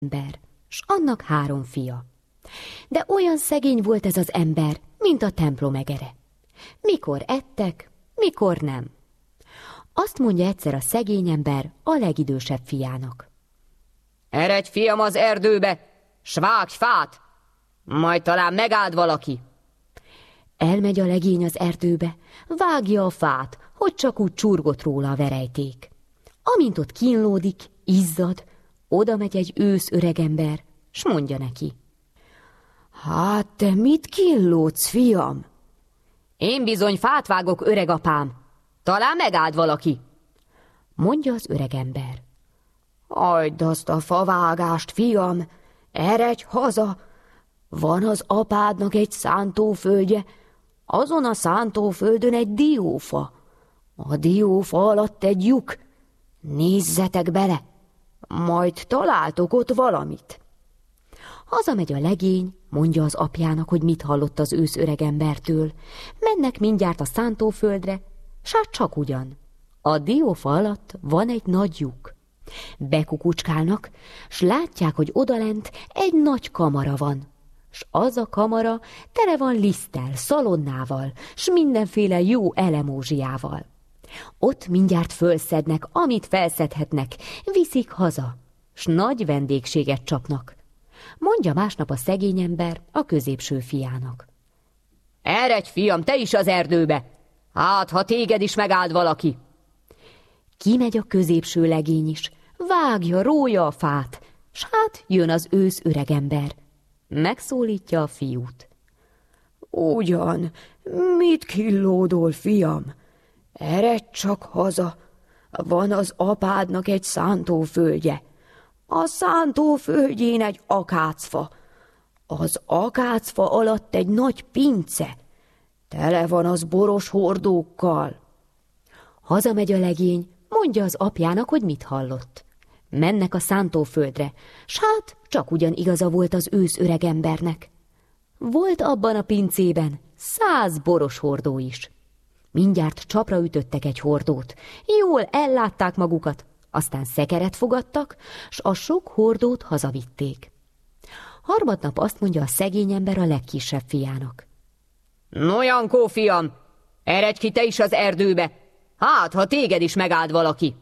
ember, s annak 3 fia. De olyan szegény volt ez az ember, mint a templom egere. Mikor ettek, mikor nem. Azt mondja egyszer a szegény ember a legidősebb fiának: eredj, fiam, az erdőbe, s vágj fát, majd talán megáld valaki. Elmegy a legény az erdőbe, vágja a fát, hogy csak úgy csurgott róla a verejték. Amint ott kínlódik, izzad, oda megy egy ősz öregember, s mondja neki: hát te mit kínlódsz, fiam? Én bizony fát vágok, öregapám, talán megáld valaki. Mondja az öregember: hagyd azt a favágást, fiam, eredj haza, van az apádnak egy szántóföldje, azon a szántóföldön egy diófa, a diófa alatt egy lyuk, nézzetek bele, majd találtok ott valamit. Hazamegy a legény, mondja az apjának, hogy mit hallott az ősz öregembertől. Mennek mindjárt a szántóföldre, s hát csak ugyan. A diófa alatt van egy nagy lyuk. Bekukucskálnak, s látják, hogy odalent egy nagy kamara van. S az a kamara tele van liszttel, szalonnával, s mindenféle jó elemózsiával. Ott mindjárt fölszednek, amit felszedhetnek, viszik haza, s nagy vendégséget csapnak. Mondja másnap a szegény ember a középső fiának: eredj, fiam, te is az erdőbe, hát ha téged is megáld valaki. Kimegy a középső legény is, vágja, rója a fát, s hát jön az ősz öregember. Megszólítja a fiút: ugyan, mit killódol, fiam? Eredj csak haza, van az apádnak egy szántóföldje, a szántóföldjén egy akácfa, az akácfa alatt egy nagy pince, tele van az boros hordókkal. Hazamegy a legény, mondja az apjának, hogy mit hallott. Mennek a szántóföldre, s hát csak ugyan igaza volt az ősz öregembernek. Volt abban a pincében 100 boros hordó is. Mindjárt csapra ütöttek egy hordót, jól ellátták magukat, aztán szekeret fogadtak, s a sok hordót hazavitték. Harmadnap azt mondja a szegény ember a legkisebb fiának: no, Jankó, fiam, eredj ki te is az erdőbe, hát ha téged is megáld valaki.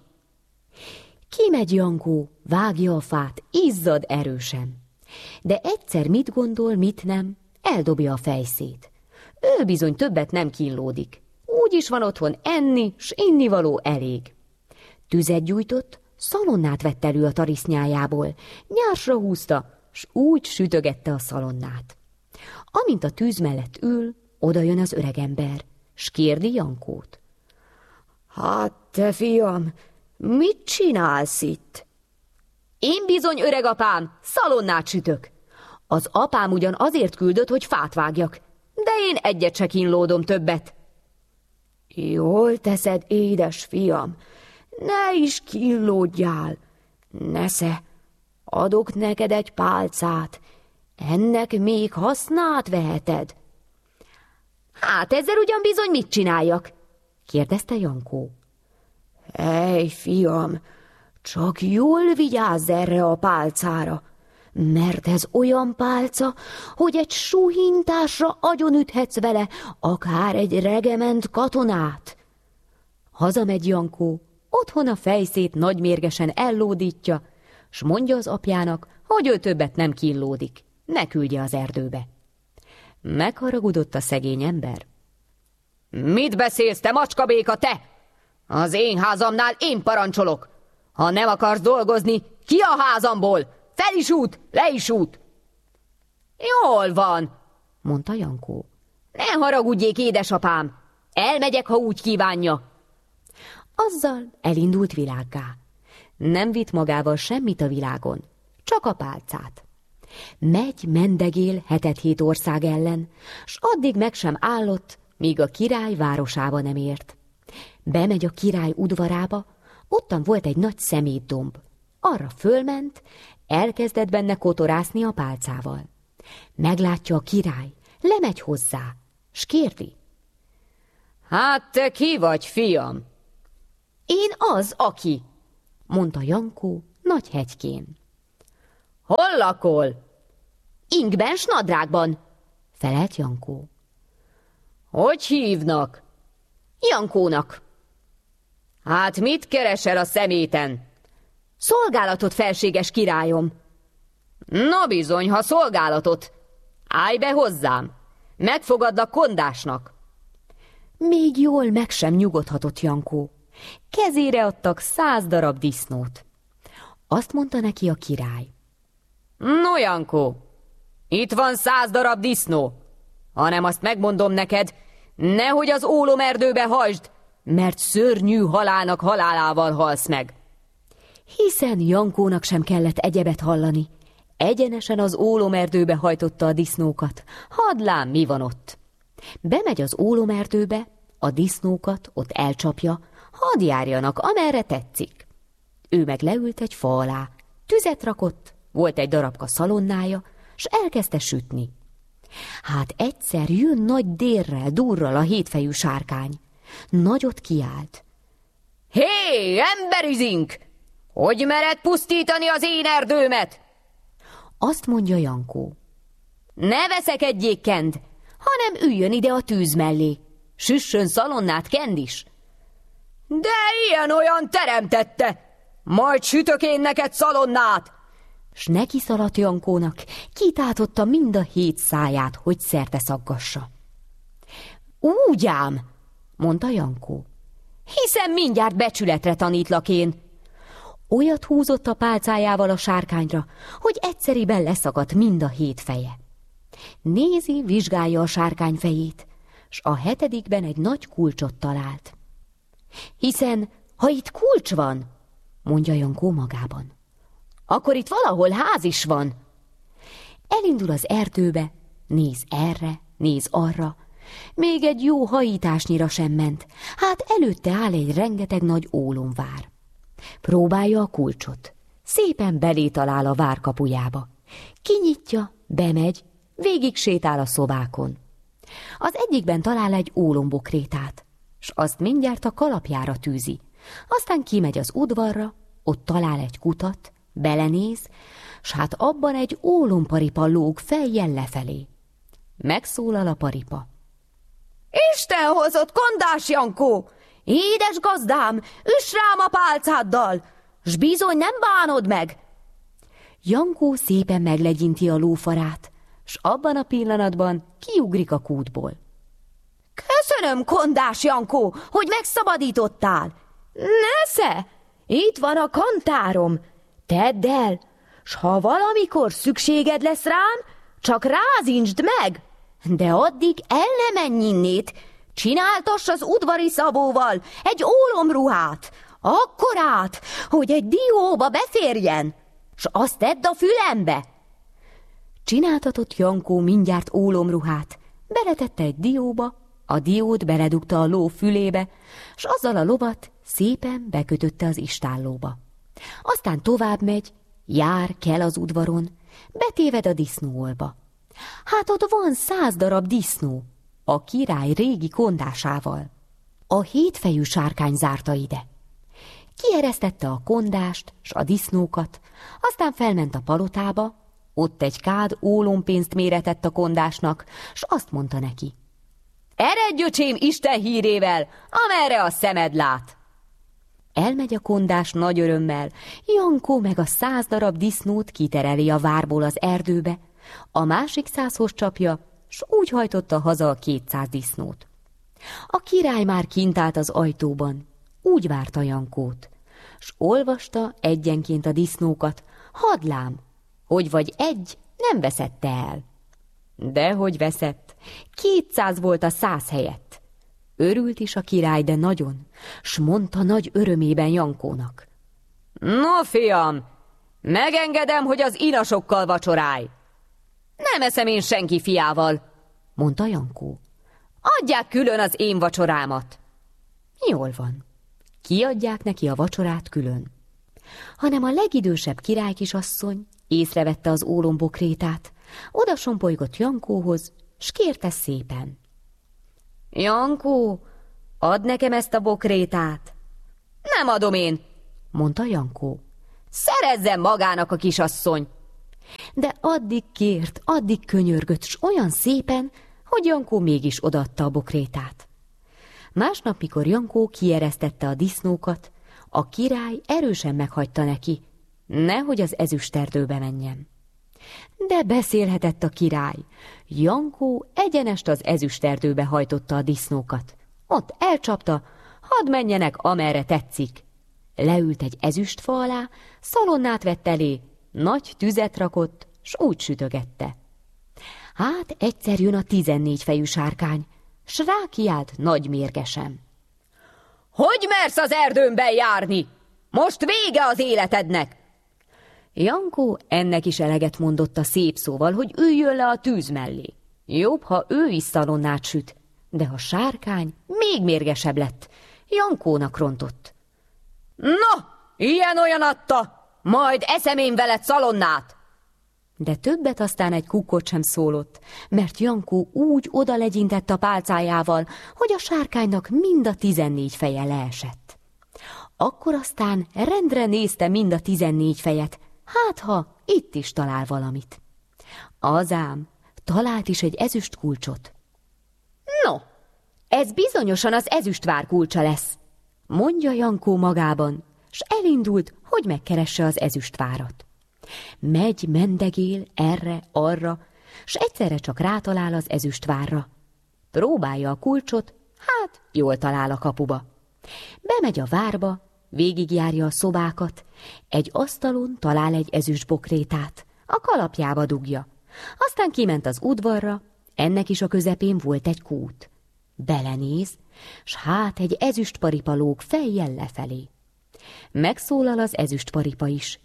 Kimegy Jankó, vágja a fát, izzad erősen. De egyszer mit gondol, mit nem, eldobja a fejszét. Ő bizony többet nem kínlódik. Úgy is van otthon enni, s innivaló elég. Tüzet gyújtott, szalonnát vett elő a tarisznyájából, nyársra húzta, s úgy sütögette a szalonnát. Amint a tűz mellett ül, oda jön az öregember, s kérdi Jankót: hát te, fiam, mit csinálsz itt? Én bizony, öregapám, szalonnát sütök. Az apám ugyan azért küldött, hogy fát vágjak, de én egyet se kínlódom többet. Jól teszed, édes fiam, ne is kínlódjál. Nesze, adok neked egy pálcát, ennek még hasznát veheted. Hát ezzel ugyan bizony mit csináljak? kérdezte Jankó. Ej, fiam, csak jól vigyázz erre a pálcára, mert ez olyan pálca, hogy egy suhintásra agyonüthetsz vele akár egy regement katonát. Hazamegy Jankó, otthon a fejszét nagymérgesen ellódítja, s mondja az apjának, hogy ő többet nem kínlódik, ne küldje az erdőbe. Megharagudott a szegény ember. Mit beszélsz, te macskabéka, te? Az én házamnál én parancsolok. Ha nem akarsz dolgozni, ki a házamból? Fel is út, le is út. Jól van, mondta Jankó. Ne haragudjék, édesapám, elmegyek, ha úgy kívánja. Azzal elindult világgá. Nem vitt magával semmit a világon, csak a pálcát. Megy, mendegél 7 ország ellen, s addig meg sem állott, míg a király városába nem ért. Bemegy a király udvarába, ottan volt egy nagy szemétdomb. Arra fölment, elkezdett benne kotorászni a pálcával. Meglátja a király, lemegy hozzá, s kérdi. Hát te ki vagy, fiam? Én az, aki, mondta Jankó nagy hegykén. Hol lakol? Inkben s nadrágban, felelt Jankó. Hogy hívnak? Jankónak. Hát mit keresel a szeméten? Szolgálatot, felséges királyom. Na bizony, ha szolgálatot. Állj be hozzám, megfogadlak kondásnak. Még jól meg sem nyugodhatott Jankó. Kezére adtak 100 darab disznót. Azt mondta neki a király. No, Jankó, itt van 100 darab disznó, hanem azt megmondom neked, nehogy az ólomerdőbe hajtsd, mert szörnyű halálnak halálával halsz meg. Hiszen Jankónak sem kellett egyebet hallani. Egyenesen az ólomerdőbe hajtotta a disznókat. Hadd lám, mi van ott. Bemegy az ólomerdőbe, a disznókat ott elcsapja, hadd járjanak, amerre tetszik. Ő meg leült egy fa alá, tüzet rakott, volt egy darabka szalonnája, s elkezdte sütni. Hát egyszer jön nagy dérrel, durral a hétfejű sárkány. Nagyot kiált. Hé, emberizink! Hogy mered pusztítani az én erdőmet? Azt mondja Jankó. Ne veszekedjék, kend, hanem üljön ide a tűz mellé. Süssön szalonnát, kend is. De ilyen-olyan teremtette, majd sütök én neked szalonnát. S neki szaladt Jankónak, kitátotta mind a 7 száját, hogy szerte szaggassa. Úgy ám, mondta Jankó, hiszen mindjárt becsületre tanítlak én. Olyat húzott a pálcájával a sárkányra, hogy egyszeriben leszakadt mind a 7 feje. Nézi, vizsgálja a sárkány fejét, s a 7. egy nagy kulcsot talált. Hiszen, ha itt kulcs van, mondja Jankó magában, akkor itt valahol ház is van. Elindul az erdőbe, néz erre, néz arra, még egy jó hajításnyira sem ment, hát előtte áll egy rengeteg nagy ólomvár. Próbálja a kulcsot, szépen belé talál a vár kapujába. Kinyitja, bemegy, végig sétál a szobákon. Az egyikben talál egy ólombokrétát, s azt mindjárt a kalapjára tűzi. Aztán kimegy az udvarra, ott talál egy kutat, belenéz, s hát abban egy ólomparipa lóg fejjel lefelé. Megszólal a paripa. Isten hozott, kondás Jankó! Édes gazdám, üss rám a pálcáddal, s bizony nem bánod meg! Jankó szépen meglegyinti a lófarát, s abban a pillanatban kiugrik a kútból. Köszönöm, kondás Jankó, hogy megszabadítottál. Nesze, itt van a kantárom, tedd el, s ha valamikor szükséged lesz rám, csak rázincsd meg, de addig el ne menj innét, csináltass az udvari szabóval egy ólomruhát, akkorát, hogy egy dióba beférjen, s azt tedd a fülembe. Csináltatott Jankó mindjárt ólomruhát, beletette egy dióba, a diót beledugta a ló fülébe, s azzal a lovat szépen bekötötte az istállóba. Aztán tovább megy, jár, kell az udvaron, betéved a disznóolba. Hát ott van 100 darab disznó, a király régi kondásával. A 7 fejű sárkány zárta ide. Kieresztette a kondást s a disznókat, aztán felment a palotába, ott egy kád ólompénzt méretett a kondásnak, s azt mondta neki. Eredj, öcsém, Isten hírével, amerre a szemed lát! Elmegy a kondás nagy örömmel, Jankó meg a 100 darab disznót kitereli a várból az erdőbe, a másik 100-hoz csapja, s úgy hajtotta haza a 200 disznót. A király már kint állt az ajtóban, úgy várta Jankót, s olvasta egyenként a disznókat, hadd lám, hogy vagy egy nem veszette el. Dehogy veszett, 200 volt a 100 helyett. Örült is a király, de nagyon, s mondta nagy örömében Jankónak. No, fiam, megengedem, hogy az inasokkal vacsorálj. Nem eszem én senki fiával, mondta Jankó. Adják külön az én vacsorámat. Jól van, kiadják neki a vacsorát külön. Hanem a legidősebb királykisasszony észrevette az ólombokrétát, odasompolygott Jankóhoz, s kérte szépen. Jankó, add nekem ezt a bokrétát. Nem adom én, mondta Jankó. Szerezzen magának a kisasszony. De addig kért, addig könyörgött, s olyan szépen, hogy Jankó mégis odaadta a bokrétát. Másnap, mikor Jankó kieresztette a disznókat, a király erősen meghagyta neki, nehogy az ezüsterdőbe menjen. De beszélhetett a király. Jankó egyenest az ezüsterdőbe hajtotta a disznókat. Ott elcsapta, hadd menjenek, amerre tetszik. Leült egy ezüstfa alá, szalonnát vett elé, nagy tüzet rakott, s úgy sütögette. Hát egyszer jön a 14 fejű sárkány, s rákiált nagy mérgesen. Hogy mersz az erdőmben járni? Most vége az életednek! Jankó ennek is eleget mondott a szép szóval, hogy üljön le a tűz mellé. Jobb, ha ő is szalonnát süt, de a sárkány még mérgesebb lett. Jankónak rontott. Na, ilyen-olyan adta, majd eszem én veled szalonnát! De többet aztán egy kukkot sem szólott, mert Jankó úgy odalegyintett a pálcájával, hogy a sárkánynak mind a 14 feje leesett. Akkor aztán rendre nézte mind a 14 fejet, hát ha itt is talál valamit. Azám, talált is egy ezüst kulcsot. No, ez bizonyosan az ezüstvár kulcsa lesz, mondja Jankó magában, s elindult, hogy megkeresse az ezüstvárat. Megy, mendegél erre-arra, s egyszerre csak rátalál az ezüstvárra. Próbálja a kulcsot, hát jól talál a kapuba. Bemegy a várba, végigjárja a szobákat, egy asztalon talál egy ezüstbokrétát, a kalapjába dugja. Aztán kiment az udvarra, ennek is a közepén volt egy kút. Belenéz, s hát egy ezüstparipa lóg fejjel lefelé. Megszólal az ezüstparipa is.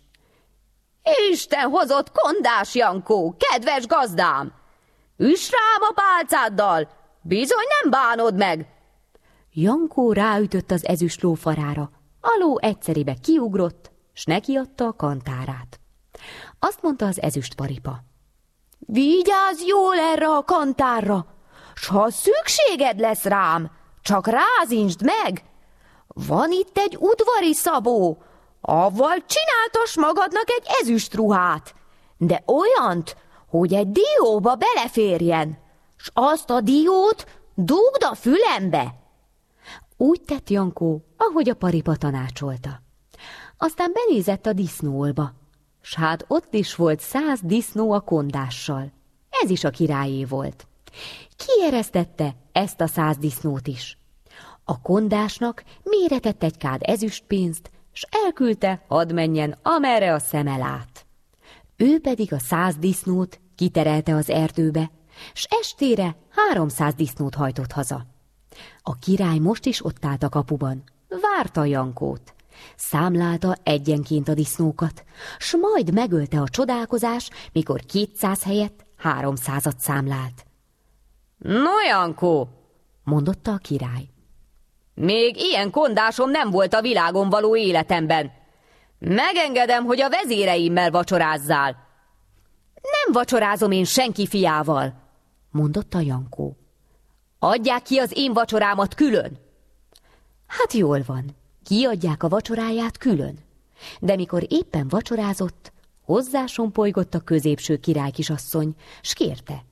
Isten hozott, Kondás Jankó, kedves gazdám! Üss rám a pálcáddal, bizony nem bánod meg! Jankó ráütött az ezüst lófarára, a ló egyszerébe kiugrott, s nekiadta a kantárát. Azt mondta az ezüstparipa. Vigyázz jól erre a kantárra, s ha szükséged lesz rám, csak rázincsd meg! Van itt egy udvari szabó, avval csináltass magadnak egy ezüstruhát, de olyant, hogy egy dióba beleférjen, s azt a diót dugd a fülembe. Úgy tett Jankó, ahogy a paripa tanácsolta. Aztán benézett a disznóolba, s hát ott is volt 100 disznó a kondással. Ez is a királyé volt. Kieresztette ezt a 100 disznót is. A kondásnak méretett egy kád ezüstpénzt, s elküldte, hadd menjen, amerre a szeme lát. Ő pedig a 100 disznót kiterelte az erdőbe, s estére 300 disznót hajtott haza. A király most is ott állt a kapuban, várta Jankót. Számlálta egyenként a disznókat, s majd megölte a csodálkozás, mikor 200 helyett 300-at számlált. No, Jankó, mondotta a király. Még ilyen kondásom nem volt a világon való életemben. Megengedem, hogy a vezéreimmel vacsorázzál. Nem vacsorázom én senki fiával, mondotta Jankó. Adják ki az én vacsorámat külön. Hát jól van, kiadják a vacsoráját külön. De mikor éppen vacsorázott, hozzásombolygott a középső királykisasszony, s kérte.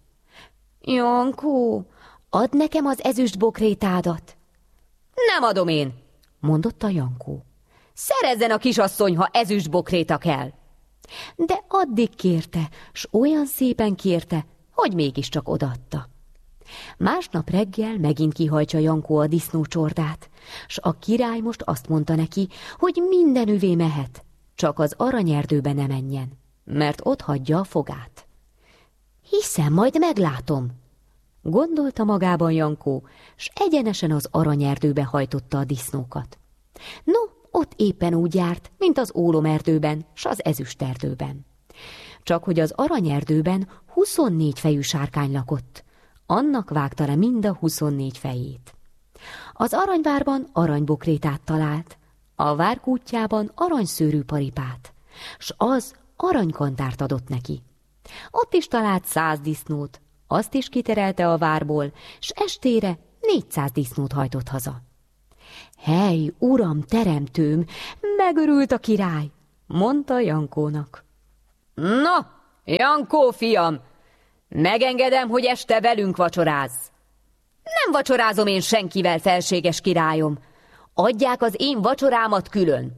Jankó, add nekem az ezüstbokrétádat. Nem adom én, mondotta Jankó. Szerezzen a kisasszony, ha ezüstbokréta kell. De addig kérte, s olyan szépen kérte, hogy mégiscsak odaadta. Másnap reggel megint kihajtja Jankó a disznócsordát, s a király most azt mondta neki, hogy mindenüvé mehet, csak az aranyerdőbe ne menjen, mert ott hagyja a fogát. Hiszem, majd meglátom, gondolta magában Jankó, s egyenesen az aranyerdőbe hajtotta a disznókat. No, ott éppen úgy járt, mint az ólomerdőben, s az ezüsterdőben. Csak hogy az aranyerdőben 24 fejű sárkány lakott, annak vágta le mind a 24 fejét. Az aranyvárban aranybokrétát talált, a várkútjában aranyszőrű paripát, s az aranykantárt adott neki. Ott is talált 100 disznót, azt is kiterelte a várból, s estére 400 disznót hajtott haza. Hely, uram, teremtőm, megörült a király, mondta Jankónak. Na, Jankó, fiam, megengedem, hogy este velünk vacsorázz. Nem vacsorázom én senkivel, felséges királyom. Adják az én vacsorámat külön.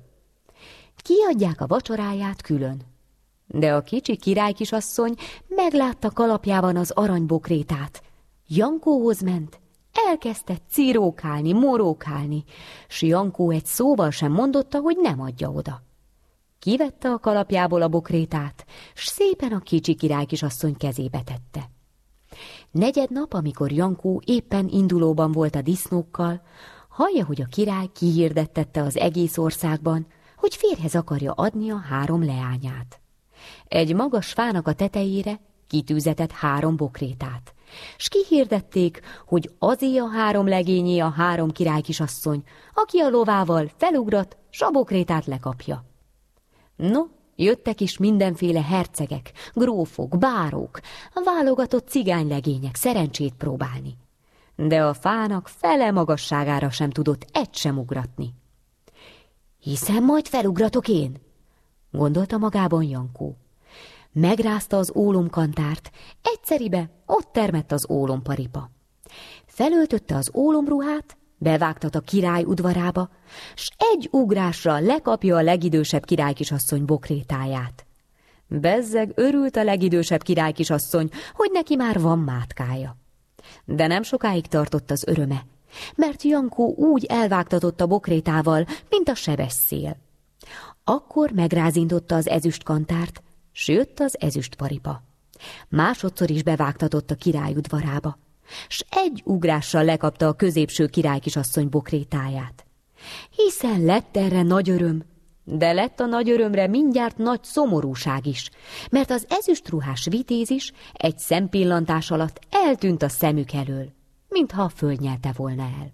Kiadják a vacsoráját külön. De a kicsi királykisasszony meglátta kalapjában az aranybokrétát. Jankóhoz ment, elkezdte cirókálni, morókálni, s Jankó egy szóval sem mondotta, hogy nem adja oda. Kivette a kalapjából a bokrétát, s szépen a kicsi királykisasszony kezébe tette. Negyednap, amikor Jankó éppen indulóban volt a disznókkal, hallja, hogy a király kihirdettette az egész országban, hogy férjhez akarja adni a 3 leányát. Egy magas fának a tetejére kitűzetett 3 bokrétát, s kihirdették, hogy azé a 3 legényé a 3 királykisasszony, aki a lovával felugrat, s a bokrétát lekapja. No, jöttek is mindenféle hercegek, grófok, bárók, a válogatott cigánylegények szerencsét próbálni. De a fának fele magasságára sem tudott egy sem ugratni. Hiszen majd felugratok én, gondolta magában Jankó. Megrázta az ólomkantárt, egyszeribe ott termett az ólomparipa. Felöltötte az ólomruhát, bevágtat a király udvarába, s egy ugrásra lekapja a legidősebb királykisasszony bokrétáját. Bezzeg örült a legidősebb királykisasszony, hogy neki már van mátkája. De nem sokáig tartott az öröme, mert Jankó úgy elvágtatott a bokrétával, mint a sebes szél. Akkor megrázintotta az ezüstkantárt, s jött az ezüstparipa. Másodszor is bevágtatott a király udvarába, s egy ugrással lekapta a középső királykisasszony bokrétáját. Hiszen lett erre nagy öröm, de lett a nagy örömre mindjárt nagy szomorúság is, mert az ezüstruhás vitéz is egy szempillantás alatt eltűnt a szemük elől, mintha a föld nyelte volna el.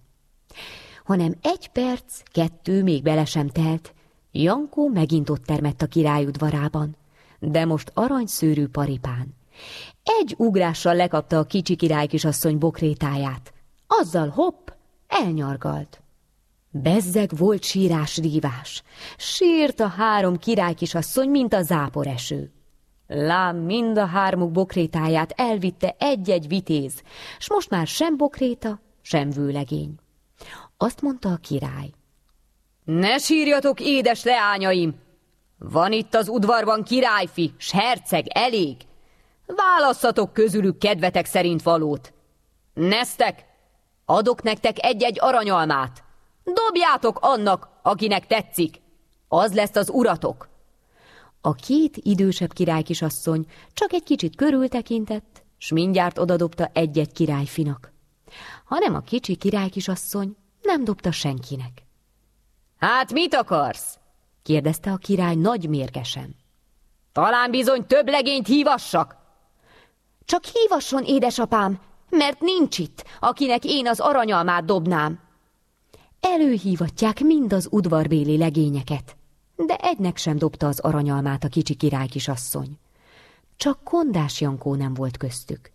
Hanem 1 perc, 2 még bele sem telt, Jankó megint ott termett a király udvarában, de most aranyszőrű paripán. Egy ugrással lekapta a kicsi királykisasszony bokrétáját. Azzal hopp, elnyargalt. Bezzeg volt sírás-rívás. Sírt a 3 királykisasszony, mint a záporeső. Lám mind a 3 bokrétáját elvitte egy-egy vitéz, s most már sem bokréta, sem vőlegény. Azt mondta a király. Ne sírjatok, édes leányaim! Van itt az udvarban királyfi, s herceg, elég. Válasszatok közülük kedvetek szerint valót. Neztek, adok nektek egy-egy aranyalmát. Dobjátok annak, akinek tetszik. Az lesz az uratok. A 2 idősebb királykisasszony csak egy kicsit körültekintett, s mindjárt odadobta egy-egy királyfinak. Hanem a kicsi királykisasszony nem dobta senkinek. Hát mit akarsz? kérdezte a király nagy mérgesen. Talán bizony több legényt hívassak? Csak hívasson, édesapám, mert nincs itt, akinek én az aranyalmát dobnám. Előhívatják mind az udvarbéli legényeket, de egynek sem dobta az aranyalmát a kicsi királykisasszony. Csak Kondás Jankó nem volt köztük.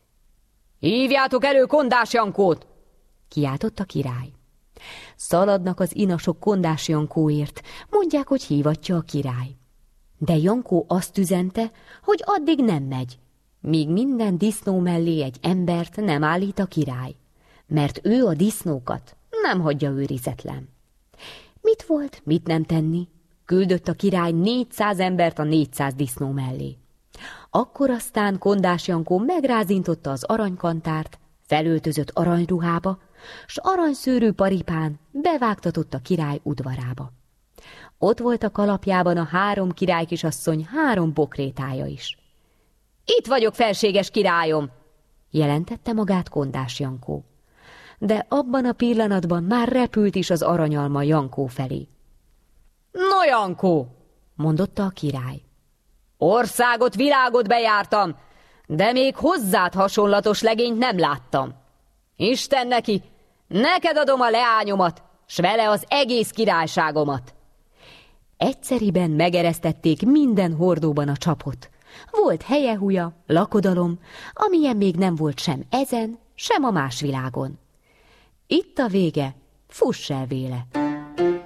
Hívjátok elő Kondás Jankót! Kiáltott a király. Szaladnak az inasok Kondás Jankóért, mondják, hogy hívatja a király. De Jankó azt üzente, hogy addig nem megy, míg minden disznó mellé egy embert nem állít a király, mert ő a disznókat nem hagyja őrizetlen. Mit volt, mit nem tenni? Küldött a király 400 embert a 400 disznó mellé. Akkor aztán Kondás Jankó megrázintotta az aranykantárt, felöltözött aranyruhába, s aranyszőrű paripán bevágtatott a király udvarába. Ott volt a kalapjában a 3 királykisasszony 3 bokrétája is. Itt vagyok, felséges királyom, jelentette magát Kondás Jankó. De abban a pillanatban már repült is az aranyalma Jankó felé. No, Jankó, mondotta a király. Országot, világot bejártam, de még hozzád hasonlatos legényt nem láttam. Isten neki, neked adom a leányomat, s vele az egész királyságomat. Egyszeriben megeresztették minden hordóban a csapot. Volt helyehuja, lakodalom, amilyen még nem volt sem ezen, sem a más világon. Itt a vége, fuss el véle!